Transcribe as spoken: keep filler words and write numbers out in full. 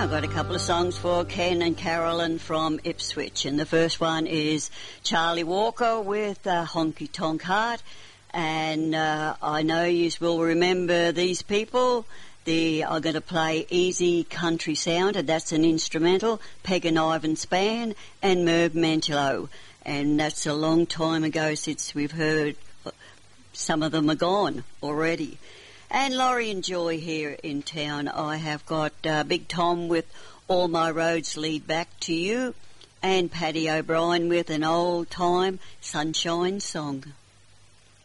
I've got a couple of songs for Ken and Carolyn from Ipswich, and the first one is Charlie Walker with uh, Honky Tonk Heart, and uh, I know you will remember these people. They are going to play Easy Country Sound, and that's an instrumental, Peg and Ivan Span and Merv Mantelo, and that's a long time ago since we've heard. Some of them are gone already. And Laurie and Joy here in town. I have got uh, Big Tom with All My Roads Lead Back to You, and Paddy O'Brien with an old-time Sunshine Song.